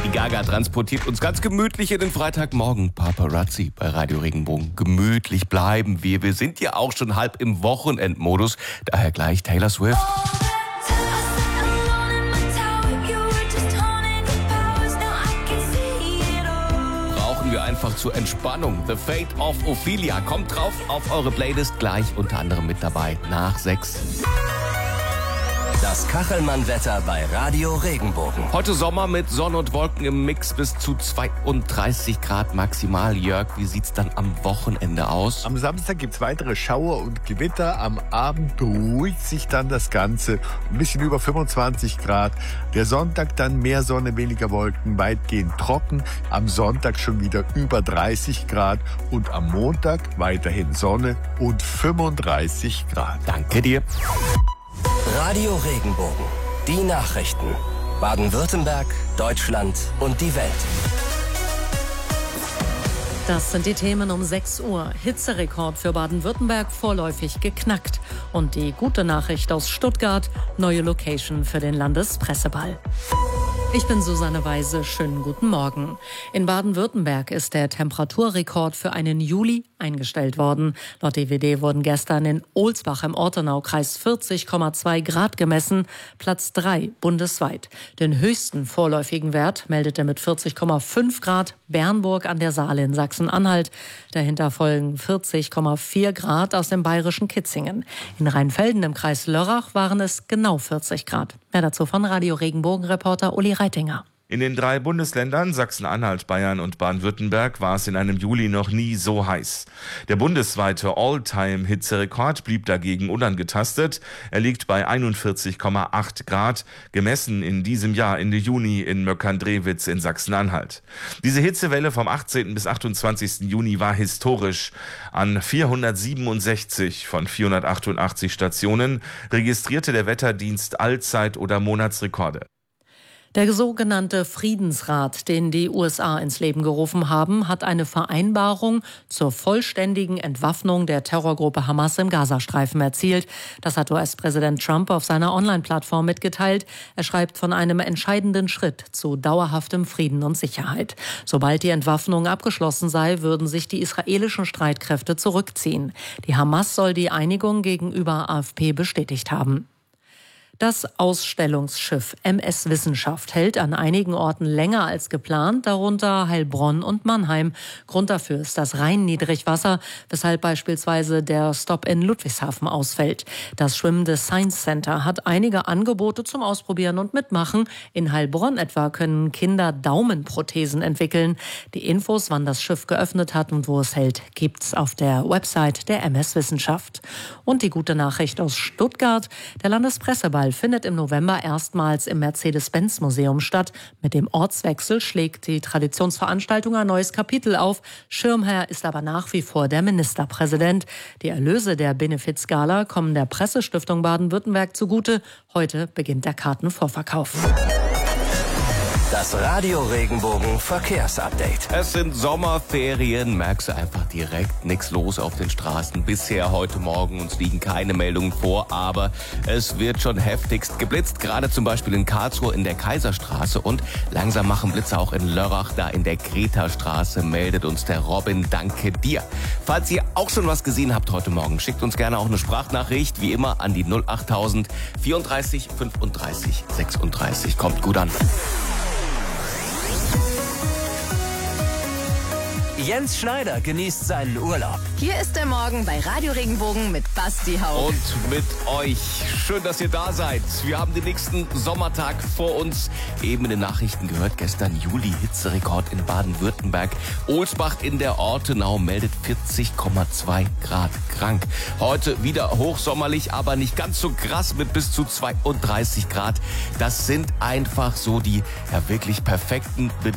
Lady Gaga transportiert uns ganz gemütlich in den Freitagmorgen. Paparazzi bei Radio Regenbogen. Gemütlich bleiben wir. Wir sind ja auch schon halb im Wochenendmodus. Daher gleich Taylor Swift. Brauchen wir einfach zur Entspannung. The Fate of Ophelia kommt drauf auf eure Playlist. Gleich unter anderem mit dabei nach 6. Das Kachelmann-Wetter bei Radio Regenbogen. Heute Sommer mit Sonne und Wolken im Mix bis zu 32 Grad maximal. Jörg, wie sieht's dann am Wochenende aus? Am Samstag gibt's weitere Schauer und Gewitter. Am Abend beruhigt sich dann das Ganze. Ein bisschen über 25 Grad. Der Sonntag dann mehr Sonne, weniger Wolken, weitgehend trocken. Am Sonntag schon wieder über 30 Grad. Und am Montag weiterhin Sonne und 35 Grad. Danke dir. Radio Regenbogen. Die Nachrichten. Baden-Württemberg, Deutschland und die Welt. Das sind die Themen um 6 Uhr. Hitzerekord für Baden-Württemberg vorläufig geknackt. Und die gute Nachricht aus Stuttgart, neue Location für den Landespresseball. Ich bin Susanne Weise, schönen guten Morgen. In Baden-Württemberg ist der Temperaturrekord für einen Juli eingestellt worden. Laut DWD wurden gestern in Ohlsbach im Ortenaukreis 40,2 Grad gemessen, Platz 3 bundesweit. Den höchsten vorläufigen Wert meldete mit 40,5 Grad Bernburg an der Saale in Sachsen-Anhalt. Dahinter folgen 40,4 Grad aus dem bayerischen Kitzingen. In Rheinfelden im Kreis Lörrach waren es genau 40 Grad. Mehr dazu von Radio Regenbogen-Reporter Uli Reitinger. In den 3 Bundesländern Sachsen-Anhalt, Bayern und Baden-Württemberg war es in einem Juli noch nie so heiß. Der bundesweite All-Time-Hitzerekord blieb dagegen unangetastet. Er liegt bei 41,8 Grad, gemessen in diesem Jahr Ende Juni in Möckern-Drewitz in Sachsen-Anhalt. Diese Hitzewelle vom 18. bis 28. Juni war historisch. An 467 von 488 Stationen registrierte der Wetterdienst Allzeit- oder Monatsrekorde. Der sogenannte Friedensrat, den die USA ins Leben gerufen haben, hat eine Vereinbarung zur vollständigen Entwaffnung der Terrorgruppe Hamas im Gazastreifen erzielt. Das hat US-Präsident Trump auf seiner Online-Plattform mitgeteilt. Er schreibt von einem entscheidenden Schritt zu dauerhaftem Frieden und Sicherheit. Sobald die Entwaffnung abgeschlossen sei, würden sich die israelischen Streitkräfte zurückziehen. Die Hamas soll die Einigung gegenüber AfP bestätigt haben. Das Ausstellungsschiff MS Wissenschaft hält an einigen Orten länger als geplant, darunter Heilbronn und Mannheim. Grund dafür ist das Rhein-Niedrigwasser, weshalb beispielsweise der Stop in Ludwigshafen ausfällt. Das schwimmende Science Center hat einige Angebote zum Ausprobieren und Mitmachen. In Heilbronn etwa können Kinder Daumenprothesen entwickeln. Die Infos, wann das Schiff geöffnet hat und wo es hält, gibt's auf der Website der MS Wissenschaft. Und die gute Nachricht aus Stuttgart: Der Landespresseball findet im November erstmals im Mercedes-Benz-Museum statt. Mit dem Ortswechsel schlägt die Traditionsveranstaltung ein neues Kapitel auf. Schirmherr ist aber nach wie vor der Ministerpräsident. Die Erlöse der Benefizgala kommen der Pressestiftung Baden-Württemberg zugute. Heute beginnt der Kartenvorverkauf. Das Radio Regenbogen Verkehrsupdate. Es sind Sommerferien, merkst du einfach direkt nichts los auf den Straßen. Bisher heute Morgen, uns liegen keine Meldungen vor, aber es wird schon heftigst geblitzt. Gerade zum Beispiel in Karlsruhe in der Kaiserstraße und langsam machen Blitze auch in Lörrach, da in der Greta-Straße, meldet uns der Robin. Danke dir. Falls ihr auch schon was gesehen habt heute Morgen, schickt uns gerne auch eine Sprachnachricht, wie immer an die 08000 34 35 36. Kommt gut an. Jens Schneider genießt seinen Urlaub. Hier ist der Morgen bei Radio Regenbogen mit Basti Hauch. Und mit euch. Schön, dass ihr da seid. Wir haben den nächsten Sommertag vor uns. Eben in den Nachrichten gehört, gestern Juli-Hitzerekord in Baden-Württemberg. Ohlsbach in der Ortenau meldet 40,2 Grad krank. Heute wieder hochsommerlich, aber nicht ganz so krass mit bis zu 32 Grad. Das sind einfach so die wirklich perfekten Bedingungen